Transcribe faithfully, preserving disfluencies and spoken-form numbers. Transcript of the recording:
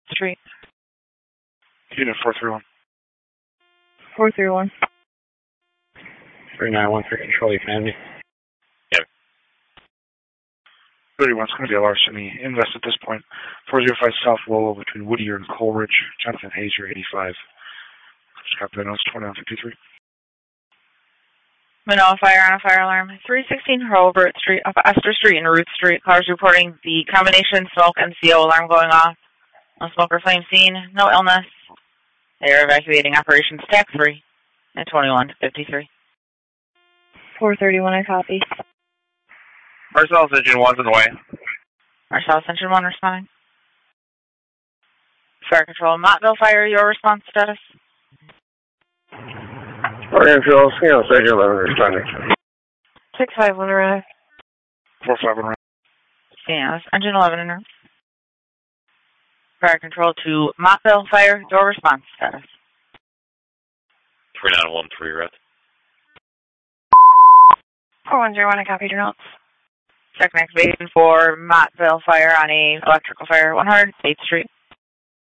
Street. Unit four three one. four three one. three nine one three, control, you can have me. Yep. thirty-one, it's going to be a larceny. Invest at this point. four zero five South Lowell between Whittier and Coleridge. Jonathan Hazer, eighty-five. Just got the notes, twenty-one fifty-three. Manoa fire on a fire alarm. three sixteen Hurlburt Street, off Esther Street and Ruth Street. Cars reporting the combination smoke and C O alarm going off. No smoke or flame seen. No illness. They are evacuating operations tax three at twenty-one fifty-three. four thirty-one, I copy. Marcellus engine one's in the way. Marcellus engine one responding. Fire control, Montville fire, your response status? Fire control, Scale, Sergeant eleven responding. six five one arrive. four five one. Yeah, engine eleven in route. Fire control to Montville fire, your response status? three nine one three, red. four one zero one, I copied your notes. Second activation for Montville fire on a electrical fire, one hundred eighth Street.